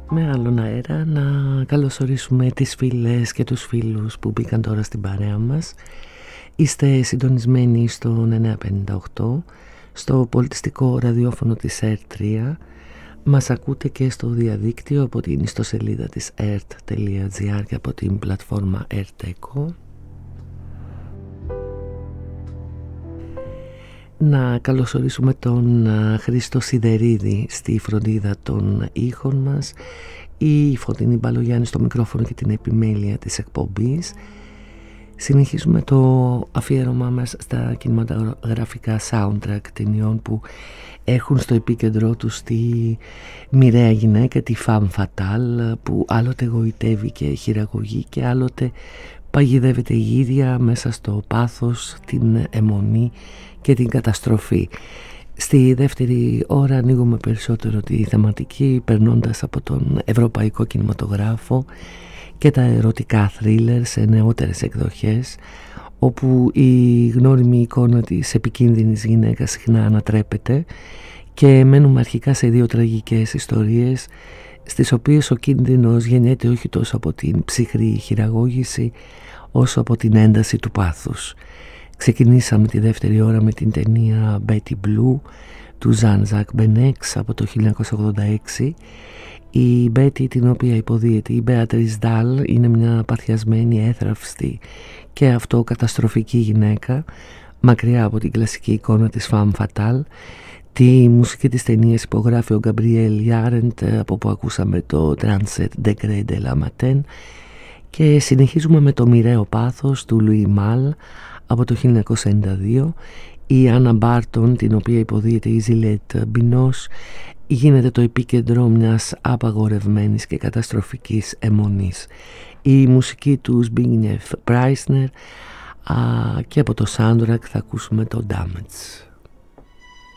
Με άλλον αέρα να καλωσορίσουμε τις φίλες και τους φίλους που μπήκαν τώρα στην παρέα μας. Είστε συντονισμένοι στο 958, στο πολιτιστικό ραδιόφωνο της ΕΡΤ3. Μας ακούτε και στο διαδίκτυο από την ιστοσελίδα της ert.gr και από την πλατφόρμα ERT-ECO. Να καλωσορίσουμε τον Χρήστο Σιδερίδη στη φροντίδα των ήχων μας, η Φωτεινή Μπαλογιάννη στο μικρόφωνο και την επιμέλεια της εκπομπής. Συνεχίζουμε το αφιέρωμά μας στα κινηματογραφικά soundtrack ταινιών που έχουν στο επίκεντρό τους τη μοιραία γυναίκα, τη femme fatale, που άλλοτε γοητεύει και χειραγωγεί και άλλοτε παγιδεύεται η ίδια μέσα στο πάθος, την αιμονή και την καταστροφή. Στη δεύτερη ώρα ανοίγουμε περισσότερο τη θεματική, περνώντας από τον ευρωπαϊκό κινηματογράφο και τα ερωτικά θρίλερ σε νεότερες εκδοχές, όπου η γνώριμη εικόνα της επικίνδυνης γυναίκας συχνά ανατρέπεται και μένουμε αρχικά σε δύο τραγικές ιστορίες, στις οποίες ο κίνδυνος γεννιέται όχι τόσο από την ψυχρή χειραγώγηση όσο από την ένταση του πάθους. Ξεκινήσαμε τη δεύτερη ώρα με την ταινία Betty Blue του Jean-Jacques Benex από το 1986. Η Betty, την οποία υποδίεται η Beatrice Dalle, είναι μια παθιασμένη, έθραυστη και αυτοκαταστροφική γυναίκα, μακριά από την κλασική εικόνα της femme fatale. Τη μουσική της ταινίας υπογράφει ο Γκαμπριέλ Γιάρεντ, από που ακούσαμε το Transit Degré de la Matin, και συνεχίζουμε με το μοιραίο πάθος του Λουί Μάλ από το 1992. Η Άννα Μπάρτον, την οποία υποδίεται η Ζιλέτ Μπινός, γίνεται το επίκεντρο μιας απαγορευμένης και καταστροφικής αιμονής. Η μουσική του Zbigniew Preissner, και από το soundtrack θα ακούσουμε το Damage.